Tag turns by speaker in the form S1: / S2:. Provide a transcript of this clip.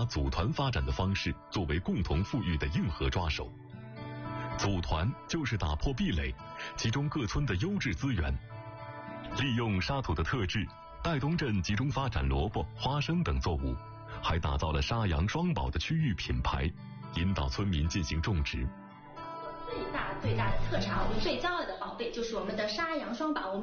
S1: 把组团发展的方式作为共同富裕的硬核抓手。组团就是打破壁垒，集中各村的优质资源，利用沙土的特质，岱东镇集中发展萝卜、花生等作物，还打造了沙洋双宝的区域品牌，引导村民进行种植。
S2: 最大的特产，我们最骄傲的宝贝就是我们的沙洋双宝。